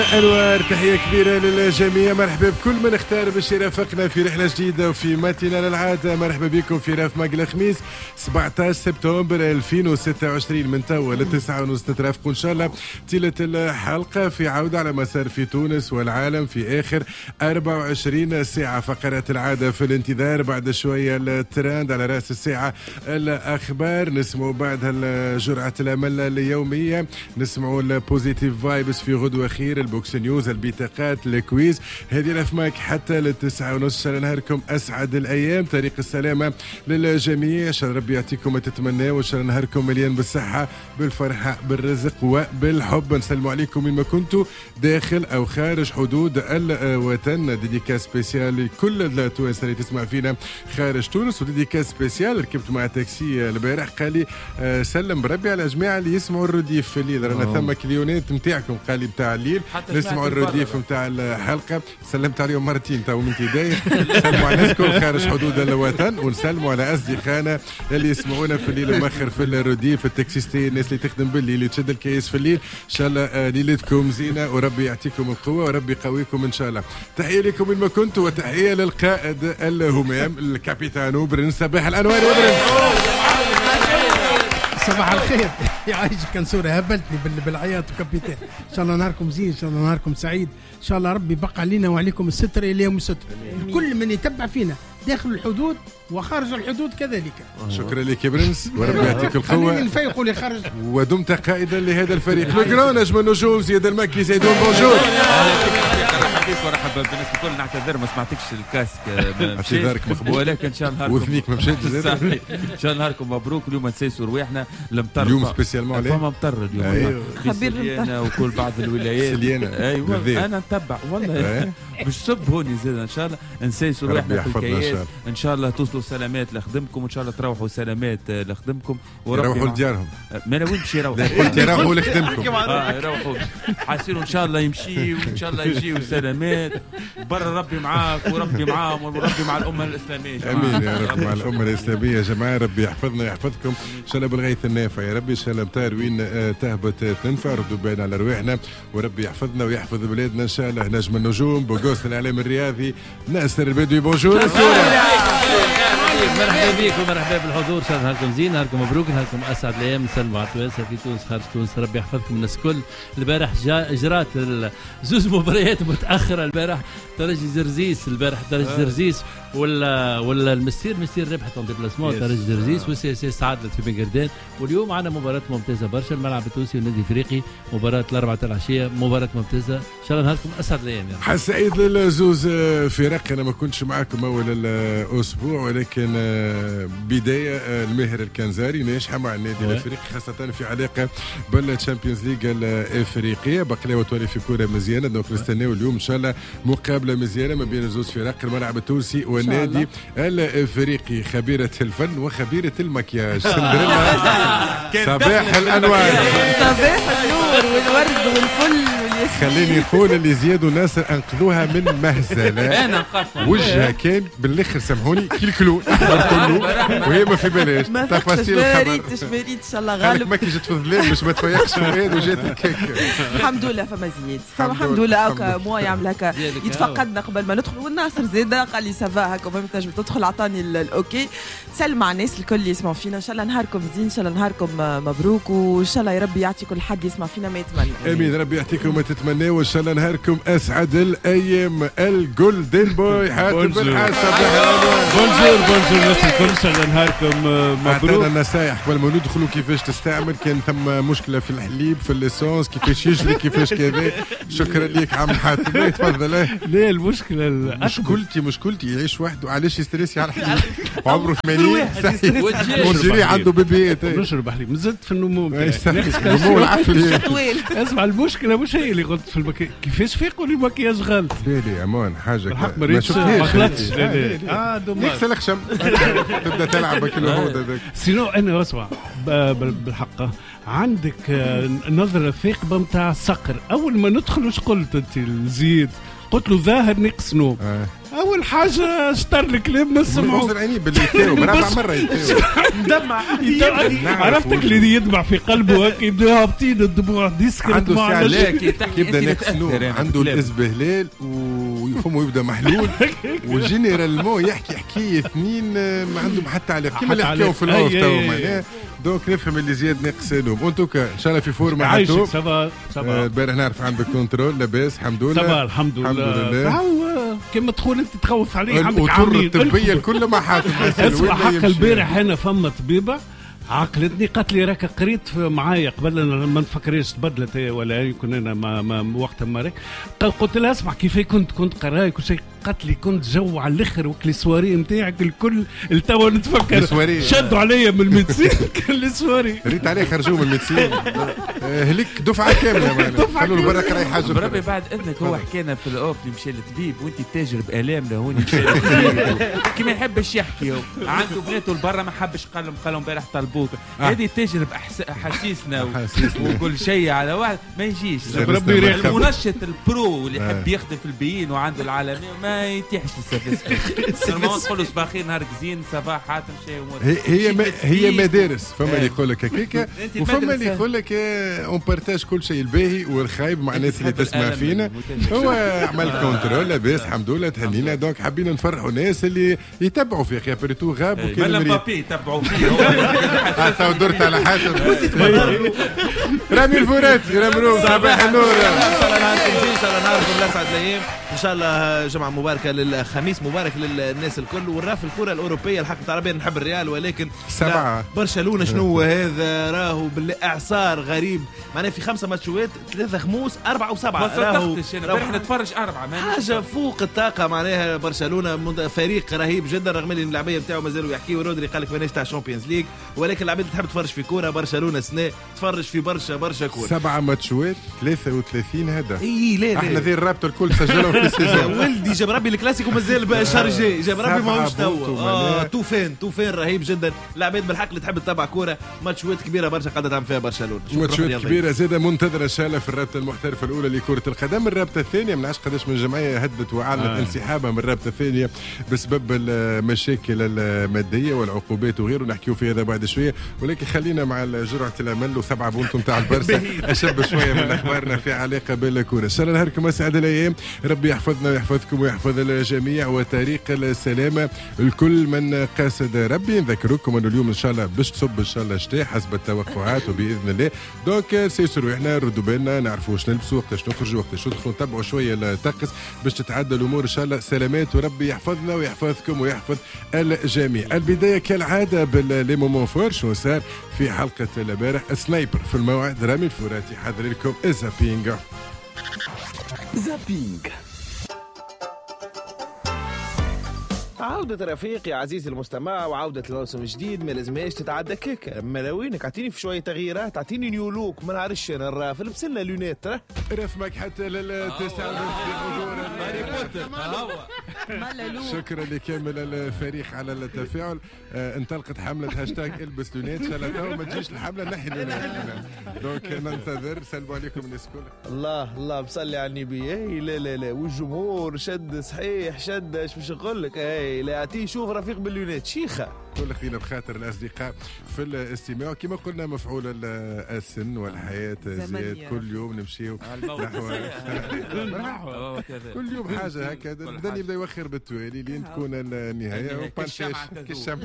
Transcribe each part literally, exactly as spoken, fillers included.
أنوار، تحية كبيرة للجميع. مرحبا بكل من اختار باش يرافقنا في رحلة جديدة وفي ماتنا للعادة. مرحبا بكم في راف ماقل الخميس سبعطاش سبتمبر ألفين وستة وعشرين من توا للتسعة ونص نترافقوا إن شاء الله طيلة الحلقة في عودة على مسار في تونس والعالم في آخر أربعة وعشرين ساعة. فقرات العادة في الانتظار، بعد شوية الترند على رأس الساعة الأخبار، نسمعوا بعدها جرعة الأمل اليومية، نسمعوا البوزيتيف فايبس في غدوة خير، البوكس نيوز، البطاقات، الكويز. هذه الأفماك حتى للتسعة ونص. شاء نهاركم أسعد الأيام، طريق السلامة للجميع. شاء ربي يعطيكم ما تتمناه، وإن شاء نهاركم مليان بالصحة بالفرحة بالرزق وبالحب. نسلموا عليكم وين ما كنتوا داخل أو خارج حدود الوطن. ديديكاس سبيسيال لكل التوانسة اللي تسمع فينا خارج تونس، وديديكاس سبيسيال ركبت مع تاكسي البارح قال لي آه سلم بربي على الجماعة اللي يسمعوا الرديف في الليل، رانا ثم كليونات نتاعكم قال لي بتاع الليل نسمعوا الرديف نتاع الحلقة. سلمت عليهم مرتين تو من تداير. نسلموا على الناس كل خارج حدود الوطن، ونسلموا على أصدقائنا اللي يسمعونا في الليل المخر في الرديف، التاكسيستين، الناس اللي تخدم بالليل، اللي تشد الكيس في الليل. إن شاء الله ليلتكم زينة وربي يعطيكم القوة وربي يقويكم إن شاء الله. تحية لكم من ما كنتوا، وتحية للقائد الهمام الكابيتانو برنس. صباح الأنوار يا برنس. صباح الخير. يعيشك كنسورة، هبلتني بالعياط وكابيتان. ان شاء الله نهاركم زين، ان شاء الله نهاركم سعيد، ان شاء الله ربي بقى علينا وعليكم الستر الى يوم الستر. كل من يتبع فينا داخل الحدود وخارج الحدود كذلك. شكرا لك يا برنس وربي يعطيك القوة. خليني نفيقوا لي خارج. ودمت قائدا لهذا الفريق. لو جران نجم النجوم زياد المكي. زيدون بونجور. مرحبا بالناس الكل. نعتذر ما سمعتكش الكاسك اعتذارك مقبول، ولكن ان شاء الله نهاركم وثنيك ما مشيتش ان شاء الله نهاركم مبروك. اليوم نسيسوا رواحنا المطر اليوم سبيسيالمون عليه فما مطر اليوم. أيوه. خبير المطر وكل بعض الولايات سليانة. ايوه انا نتبع والله مش سب هوني زاد. ان شاء الله نسيسوا رواحنا في الكياس. ان شاء الله توصلوا سلامات لخدمكم، وان شاء الله تروحوا سلامات لخدمكم يروحوا لديارهم. ما انا وين باش يروحوا؟ قلت يروحوا لخدمكم. اه يروحوا حاسين ان شاء الله يمشي، وان شاء الله يجيوا سلامات. برا ربي معاك وربي معاهم وربي مع الامه الاسلاميه. امين يا رب. مع الامه الاسلاميه يا جماعه. ربي يحفظنا ويحفظكم ان شاء الله بالغيث النافع يا ربي. ان شاء الله مطار وين تهبط تنفع، ردوا بالنا على رواحنا وربي يحفظنا ويحفظ بلادنا ان شاء الله. نجم النجوم بوغوس الاعلام الرياضي ناصر البدوي. بونجور. مرحبا بكم، مرحبا بالحضور. شهر نهاركم زين، نهاركم مبروك، نهاركم اسعد الايام. نسلموا على التوانسه في تونس خارج تونس، ربي يحفظكم الناس الكل. البارح جرات زوز مباريات متاخره. البارح ترجي زرزيس، البارح ترجي زرزيس ولا ولا المستير مستير ربحت اون ديبلاسمون ترجي زرزيس، والسي اس اس تعادلت في بن قردان. واليوم عندنا مباراه ممتازه برشا، الملعب التونسي والنادي الافريقي، مباراه الاربعه تاع العشيه، مباراه ممتازه. ان شاء الله نهاركم اسعد الايام. حسعيد للزوز فرق. انا ما كنتش معاكم اول الاسبوع، ولكن بدايه الماهر الكنزاري ناجحه مع النادي الافريقي، خاصه في علاقه بالتشامبيونز ليغ الافريقيه. بقلاوه تولي في كوره مزيانه، دونك نستناو اليوم ان شاء الله مقابله مزيانه ما بين زوز فرق، الملعب التونسي والنادي الافريقي. خبيره الفن وخبيره المكياج سندريلا. صباح الانوار. صباح النور والورد والفل. خليني نقول اللي زياد وناصر انقذوها من مهزله. انا نقفل وجهها كان بالاخر سامحوني كيلكلو كله وهي ما في بلاش تفاصيل الخبر. تشمريت ان شاء الله غالب غالب. ما كي جات في الظلام باش ما تفيقش فؤاد وجات الكيك. الحمد لله فما زياد. الحمد لله هكا مو يعمل هكا يتفقدنا قبل ما ندخل، والناصر زاد قال لي سافا هكا ما تنجم تدخل، عطاني الاوكي. سلم على الناس الكل اللي يسمعوا فينا، ان شاء الله نهاركم زين، ان شاء الله نهاركم مبروك، وان شاء الله يا ربي يعطي كل حد يسمع فينا ما يتمنى. امين ربي يعطيكم ما تتمناوا، وان شاء الله نهاركم اسعد الايام. الجولدن بوي حاتم بن حسن. بونجور بونجور الناس الكل، ان شاء الله نهاركم مبروك. عطانا النصائح قبل ما ندخلوا كيفاش تستعمل، كان ثم مشكله في الحليب في الليسونس كيفاش يجري كيفاش كذا. شكرا لك عم حاتم. تفضل. لا المشكله مشكلتي مشكلتي يعيش وحده، علاش يستريسي على الحليب وعمره ثمانين ونجري عنده بيبيات نشرب حليب نزلت في النمو النمو العقلي. اسمع المشكله مش هي اللي قلت في المكياج، كيفاش فيقوا لي المكياج غلط. لا لا امان حاجه ما شفتهاش. ما غلطتش. اه دوماج نكسل الخشم تبدا تلعب كل هذا. سينو انا اسمع بالحق عندك نظرة ثاقبة متاع الصقر. أول ما ندخل وش قلت أنت الزيد؟ قلت له ظاهر نقص نوم. آه. اول حاجه شطر الكلام ما سمعوا عيني باللي يتاو رابع مره يتاو مدمع عرفتك اللي يدمع في قلبه هكا يبداو هابطين الدموع ديسكرت عنده ساعه يبدا نقص نوم عنده الاسبهلال ويفهموا يبدا محلول وجينيرال مو يحكي حكايه اثنين ما عندهم حتى على كيما اللي حكاو في الاوف تو معناها دونك نفهم اللي زياد ناقص نوم. انتوكا ان شاء الله في فورمه عايشك سافا سافا البارح نعرف عندك كنترول لاباس الحمد لله سافا الحمد لله كما تقول انت تخوف عليه عندك عاملين الطبيه الكل ما حاطط اسمع حق البارح انا فما طبيبه عقلتني قالت لي راك قريت معايا قبل ما نفكريش تبدلت ولا يكون انا ما, ما وقتها ما قلت لها اسمع كيف كنت كنت قراي كل شيء قالت لي كنت جو على الاخر وكل سواري نتاعك الكل التوا نتفكر شدوا عليا من الميدسين كل سواري ريت عليه خرجوه من الميدسين هليك دفعه كامله خلوا له برك راي حاجه بربي بعد اذنك هو حكينا في الاوف اللي مشى للطبيب وانت تاجر بالام لهوني مشى للطبيب كيما يحبش يحكي عنده بناته لبرا ما حبش قال قالوا امبارح طلبوك هذه تاجر باحاسيسنا وكل شيء على واحد ما يجيش ربي يرحم المنشط البرو اللي يحب يخدم في البيين وعنده العالميه ما يتيحش السفاسف نورمالمون تقولوا صباح الخير نهارك زين صباح حاتم شيء هي هي مدارس فما اللي يقول لك هكاك وفما اللي يقول لك اون بارتاج كل شيء الباهي والخايب مع الناس اللي تسمع فينا هو عمل كونترول لاباس الحمد لله تهنينا دونك حابين نفرحوا الناس اللي يتبعوا فيك يا بريتو غاب وكان مبابي يتبعوا فيه هو درت على حاتم رامي الفوراتي رامي صباح النور ان شاء الله نهاركم زين ان شاء الله نهاركم الاسعد الايام ان شاء الله جمعه مباركه للخميس مبارك للناس الكل والراف الكره الاوروبيه الحق العربيه نحب الريال ولكن سبعه برشلونه شنو هذا راهو بالاعصار غريب معناه في خمسه ماتشات ثلاثه خموس اربعه وسبعه راهو راح نتفرج اربعه حاجه فوق الطاقه معناها برشلونه فريق رهيب جدا رغم اللي اللعبيه نتاعو مازالوا يحكيوا رودري قال لك ماناش تاع الشامبيونز ليج ولكن العباد تحب تفرج في كوره برشلونه سنه تفرج في برشا برشا كوره سبعه ماتشات ثلاثة وثلاثين هدف اي لا لا احنا ذي الرابط الكل سجلوا في السيزون ولدي جاب ربي الكلاسيكو مازال شهر جاي جاب ربي ماهوش توا اه توفان توفان رهيب جدا العباد بالحق اللي تحب تتابع كوره ماتشات كبيره برشا قاعده تعمل فيها برشلونه ماتشات كبيره زاده منتظره ان شاء الله في الرابطه المحترفه الاولى لكره القدم الرابطه الثانيه من عشق قداش من جمعيه هدت واعلنت آه. انسحابها من الرابطه الثانيه بسبب المشاكل الماديه والعقوبات وغيره نحكيو في هذا بعد شويه ولكن خلينا مع جرعه الامل وسبعه بونتو نتاع البرسا اشب شويه من اخبارنا في علاقه بالكوره ان شاء الله نهاركم اسعد الايام ربي يحفظنا ويحفظكم ويحفظ الجميع وطريق السلامه الكل من قاصد ربي نذكركم انه اليوم ان شاء الله باش تصب ان شاء الله شتاء حسب التوقعات وباذن الله دونك سيسروا احنا نردوا بالنا نعرفوا واش نلبسوا وقتاش نخرجوا وقتاش ندخلوا نتبعوا شويه الطقس باش تتعدى الامور ان شاء الله سلامات وربي يحفظنا ويحفظكم ويحفظ الجميع. البدايه كالعاده باللي مومون فور شنو صار في حلقه البارح سنايبر في الموعد رامي الفوراتي حاضر لكم زابينغ زابينغ عودة رفيقي عزيزي المستمع وعودة الموسم الجديد ما لازمهاش تتعدى كيكا ملاوينك اعطيني في شوية تغييرات اعطيني نيو لوك ما نعرفش انا الراف لبس لنا لونيت رسمك حتى للتسعة شكرا لكامل الفريق على التفاعل آه انطلقت حملة هاشتاج البس لونيت ان شاء الله ما تجيش الحملة نحي لونيت دونك ننتظر سلموا عليكم الناس كلها الله الله بصلي على النبي اي لا لا لا والجمهور شد صحيح شد ايش باش نقول لك اي لا اعطيه شوف رفيق باللونات شيخه كل خلينا بخاطر الاصدقاء في الاستماع كما قلنا مفعول السن والحياه زياد كل يوم نمشيو نحو كل يوم حاجه هكا البدن يبدا يوخر بالتوالي لين تكون النهايه وبانتاش كالشمع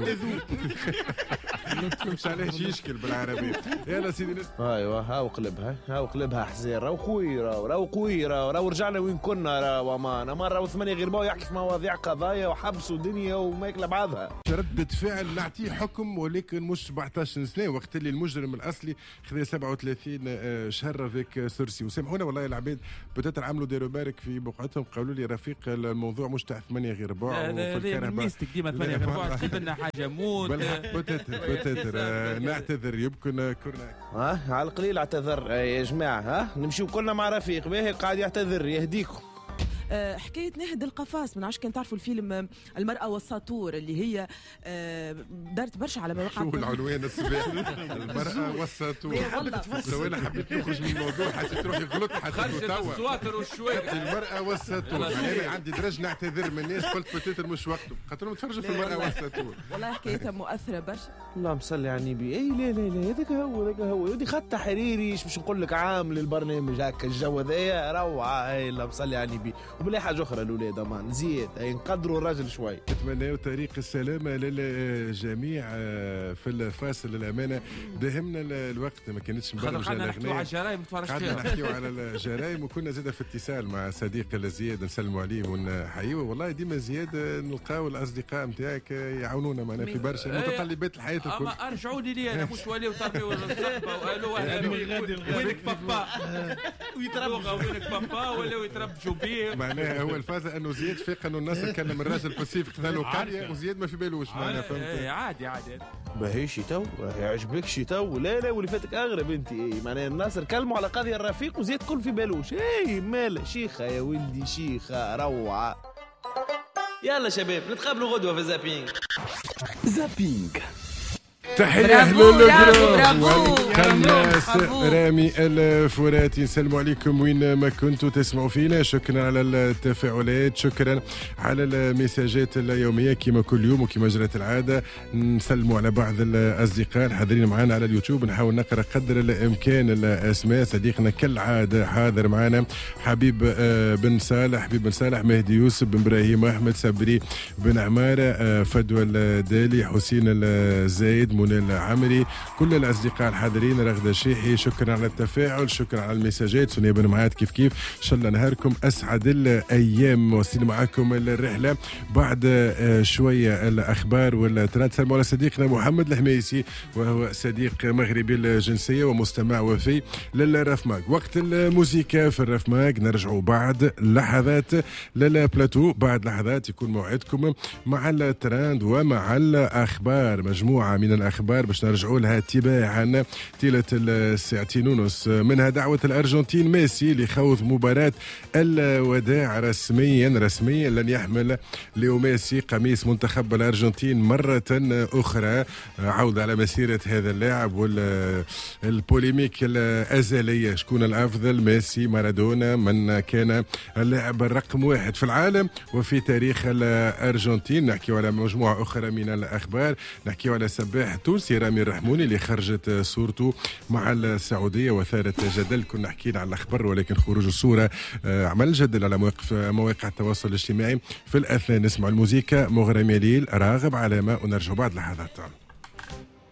ما تفهمش علاش يشكل بالعربيه يلا سيدي نسمع ايوه هاو قلبها هاو قلبها حزين راهو خوي راهو راهو قوي راهو راهو رجعنا وين كنا راهو امانه مره وثمانيه غير باو يحكي في مواضيع قضايا وحبس ودنيا وما يكلى بعضها ردة فعل نعطيه حكم ولكن مش سبعطاش سنه وقت اللي المجرم الاصلي خذا سبعة وثلاثين شهر فيك سورسي وسامحونا والله العباد بدات عملوا ديروا بارك في بقعتهم قالوا لي رفيق الموضوع مش تاع ثمانيه غير ربع وفي الكهرباء ميستك ديما ثمانيه غير ربع تجيب لنا حاجه موت بوتيتر بوتيتر نعتذر يمكن كنا ها على القليل اعتذر يا جماعه ها نمشيو كلنا مع رفيق باهي قاعد يعتذر يهديكم آه حكايه ناهد القفاص، ما نعرفش كان تعرفوا الفيلم المراه والساطور اللي هي آه دارت برشا على مواقع. شو العنوان الصباح؟ المراه والساطور. لو انا حبيت نخرج من الموضوع حسيت روحي غلطت، حسيت توا السواتر والشويق. المراه والساطور انا عندي درجه نعتذر من الناس، قلت بوتيتر مش وقته خاطرهم تفرجوا في المراه والساطور. والله حكايتها مؤثره برشا. اللهم صل على النبي. اي لا لا لا هذاك هو هذاك هو ودي خط حريري باش نقول لك عامل البرنامج هكا الجو هذايا روعه. اي اللهم صل على النبي. وبلا حاجه اخرى الاولاد امان زيد نقدروا الراجل شوي. نتمنى طريق السلامه للجميع. في الفاصل الامانه داهمنا الوقت، ما كانتش مبرمجه خلينا نحكيو على الجرايم تفرج فيها. قعدنا نحكيو على الجرايم وكنا زاد في اتصال مع صديق زياد نسلموا عليه ونحييه. والله ديما زياد نلقاو الاصدقاء نتاعك يعاونونا معنا في برشا متطلبات الحياه الكل. ارجعوا لي لي انا مش ولي وتربي الصحبه وقالوا وينك بابا ويتربوا وينك بابا ولا يتربوا بيه. معناها هو الفازه انه زياد فاق انه الناس تكلم الراجل في الصيف خذا له قريه وزياد ما في بالوش معناها فهمت. عادي عادي باهيش تو يعجبكش تو. لا لا واللي فاتك اغرب انت. اي معناها الناس كلموا على قضيه الرفيق وزياد كل في بالوش. اي مال شيخه يا ولدي شيخه روعه. يلا شباب نتقابلوا غدوه في زابينج. زابينج تحية برافو الناس رامي الفراتي. نسلموا عليكم وين ما كنتوا تسمعوا فينا. شكرا على التفاعلات، شكرا على المساجات اليومية كما كل يوم وكما جرت العادة. نسلموا على بعض الأصدقاء الحاضرين معنا على اليوتيوب، نحاول نقرأ قدر الإمكان الأسماء. صديقنا كالعادة حاضر معنا حبيب بن صالح، حبيب بن صالح، مهدي يوسف، بن إبراهيم أحمد، صبري بن عمارة، فدوى الدالي، حسين الزايد، منى العمري، كل الاصدقاء الحاضرين، رغده الشيحي. شكرا على التفاعل، شكرا على المساجات. سنيا بن معاد كيف كيف. ان شاء الله نهاركم اسعد الايام. موصلين معكم الرحله بعد شويه الاخبار والتراد. سلموا على صديقنا محمد الحميسي وهو صديق مغربي الجنسيه ومستمع وفي للرفماك. وقت الموسيقى في الرفماك نرجعوا بعد لحظات للبلاتو. بعد لحظات يكون موعدكم مع التراند ومع الاخبار، مجموعه من الاخبار باش نرجعوا لها تباعا طيله الساعتين ونص. منها دعوه الارجنتين ميسي لخوض مباراه الوداع رسميا رسميا لن يحمل ليو ميسي قميص منتخب الارجنتين مره اخرى. عوده على مسيره هذا اللاعب والبوليميك الازليه، شكون الافضل ميسي مارادونا؟ من كان اللاعب الرقم واحد في العالم وفي تاريخ الارجنتين؟ نحكي على مجموعه اخرى من الاخبار. نحكي على سباح تونسي رامي الرحموني اللي خرجت صورته مع السعوديه وثارت جدل. كنا حكينا على الاخبار ولكن خروج الصوره عمل جدل على مواقف مواقع التواصل الاجتماعي. في الاثناء نسمع الموسيقى مغرم يليل راغب علامه ونرجع بعد لحظات.